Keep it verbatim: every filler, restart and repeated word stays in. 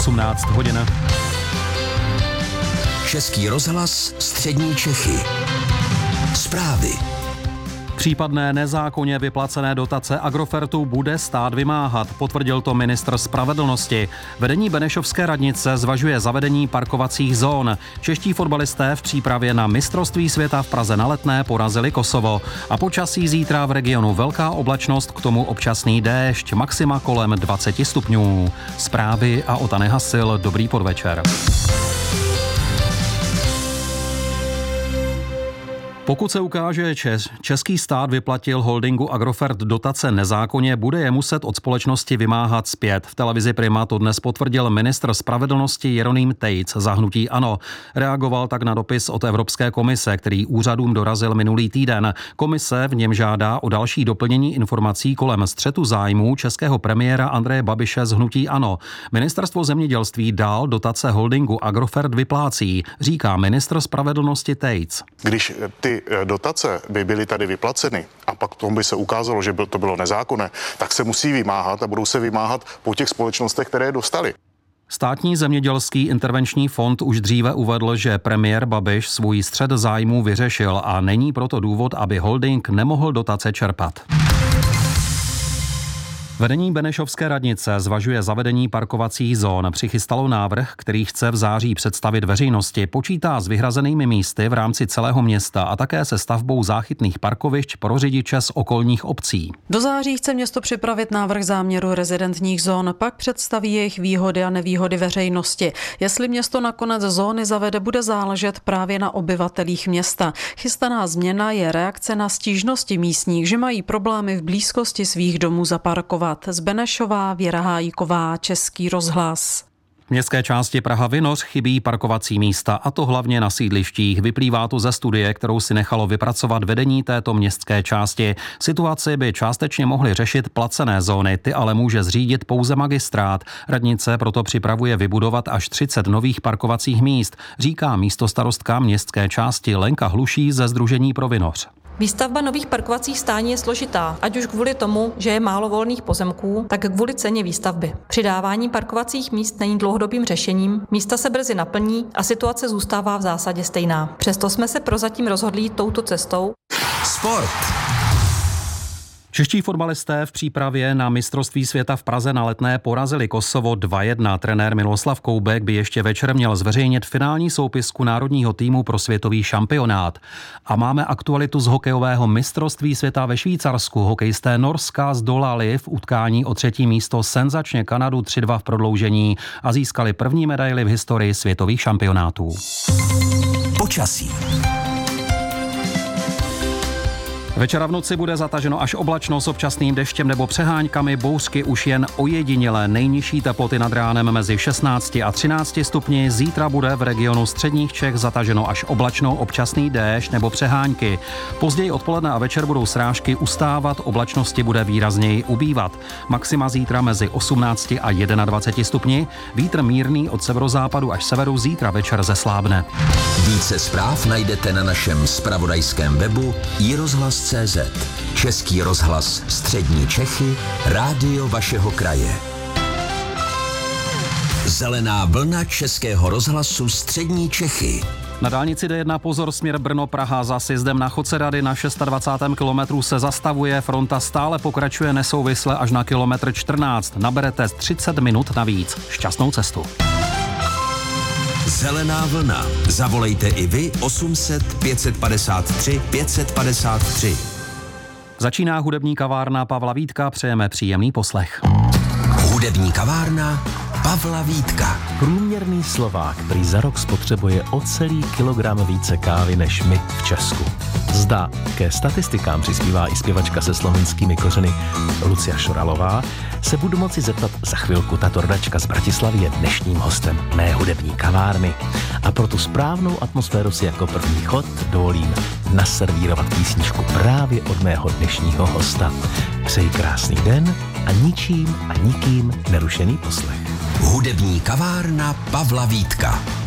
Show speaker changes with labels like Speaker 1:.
Speaker 1: osmnáct hodin.
Speaker 2: Český rozhlas Střední Čechy. Zprávy.
Speaker 1: Případné nezákonně vyplacené dotace Agrofertu bude stát vymáhat, potvrdil to ministr spravedlnosti. Vedení Benešovské radnice zvažuje zavedení parkovacích zón. Čeští fotbalisté v přípravě na mistrovství světa v Praze na Letné porazili Kosovo. A počasí zítra v regionu velká oblačnost, k tomu občasný déšť, maxima kolem dvacet stupňů. Zprávy a Ota Nehasil, dobrý podvečer. Pokud se ukáže, že český stát vyplatil holdingu Agrofert dotace nezákonně, bude je muset od společnosti vymáhat zpět. V televizi Prima to dnes potvrdil ministr spravedlnosti Jeroným Tejc za hnutí ANO. Reagoval tak na dopis od Evropské komise, který úřadům dorazil minulý týden. Komise v něm žádá o další doplnění informací kolem střetu zájmů českého premiéra Andreje Babiše z hnutí ANO. Ministerstvo zemědělství dál dotace holdingu Agrofert vyplácí, říká ministr spravedlnosti Tejc.
Speaker 3: Když ty dotace by byly tady vyplaceny a pak tomu by se ukázalo, že to bylo nezákonné, tak se musí vymáhat a budou se vymáhat po těch společnostech, které je dostali.
Speaker 1: Státní zemědělský intervenční fond už dříve uvedl, že premiér Babiš svůj střet zájmů vyřešil a není proto důvod, aby holding nemohl dotace čerpat. Vedení Benešovské radnice zvažuje zavedení parkovacích zón. Přichystalo návrh, který chce v září představit veřejnosti. Počítá s vyhrazenými místy v rámci celého města a také se stavbou záchytných parkovišť pro řidiče z okolních obcí.
Speaker 4: Do září chce město připravit návrh záměru rezidentních zón, pak představí jejich výhody a nevýhody veřejnosti. Jestli město nakonec zóny zavede, bude záležet právě na obyvatelích města. Chystaná změna je reakce na stížnosti místních, že mají problémy v blízkosti svých domů zaparkovat. Z Benešova Věra Hájíková, Český rozhlas.
Speaker 1: V městské části Praha-Vinoř chybí parkovací místa, a to hlavně na sídlištích. Vyplývá to ze studie, kterou si nechalo vypracovat vedení této městské části. Situaci by částečně mohly řešit placené zóny, ty ale může zřídit pouze magistrát. Radnice proto připravuje vybudovat až třicet nových parkovacích míst, říká místostarostka městské části Lenka Hluší ze Sdružení pro Vinoř.
Speaker 5: Výstavba nových parkovacích stání je složitá, ať už kvůli tomu, že je málo volných pozemků, tak kvůli ceně výstavby. Přidávání parkovacích míst není dlouhodobým řešením, místa se brzy naplní a situace zůstává v zásadě stejná. Přesto jsme se prozatím rozhodli jít touto cestou.
Speaker 2: Sport.
Speaker 1: Čeští fotbalisté v přípravě na mistrovství světa v Praze na Letné porazili Kosovo dva jedna. Trenér Miloslav Koubek by ještě večer měl zveřejnit finální soupisku národního týmu pro světový šampionát. A máme aktualitu z hokejového mistrovství světa ve Švýcarsku. Hokejisté Norska zdolali v utkání o třetí místo senzačně Kanadu tři dva v prodloužení a získali první medaili v historii světových šampionátů.
Speaker 2: Počasí.
Speaker 1: Večera v noci bude zataženo až oblačno s občasným deštěm nebo přeháňkami, bouřky už jen ojedinělé. Nejnižší teploty nad ránem mezi šestnácti a třinácti stupni. Zítra bude v regionu středních Čech zataženo až oblačno, občasný déšť nebo přehánky. Později odpoledne a večer budou srážky ustávat, oblačnosti bude výrazněji ubývat. Maxima zítra mezi osmnácti a dvaceti jedním stupni. Vítr mírný od severozápadu až severu, zítra večer zeslábne.
Speaker 2: Více zpráv najdete na našem zpravodajském webu i rozhlas tečka cé zet. Český rozhlas Střední Čechy, rádio vašeho kraje. Zelená vlna Českého rozhlasu Střední Čechy.
Speaker 1: Na dálnici D jedna pozor směr Brno-Praha za sjezdem na Chodce Rady na dvacátém šestém kilometru se zastavuje, fronta stále pokračuje nesouvisle až na kilometr čtrnáct. Naberete třicet minut navíc. Šťastnou cestu.
Speaker 2: Zelená vlna. Zavolejte i vy osm set pět set padesát tři pět set padesát tři.
Speaker 1: Začíná hudební kavárna Pavla Vítka, přejeme příjemný poslech.
Speaker 2: Hudební kavárna Pavla Vítka.
Speaker 6: Průměrný Slovák prý za rok spotřebuje o celý kilogram více kávy než my v Česku. Zda ke statistikám přispívá i zpěvačka se slovenskými kořeny Lucia Šoralová, se budu moci zeptat za chvilku. Tato rodačka z Bratislavy je dnešním hostem mé hudební kavárny. A pro tu správnou atmosféru si jako první chod dovolím naservírovat písničku právě od mého dnešního hosta. Přeji krásný den a ničím a nikým nerušený poslech.
Speaker 2: Hudební kavárna Pavla Vítka.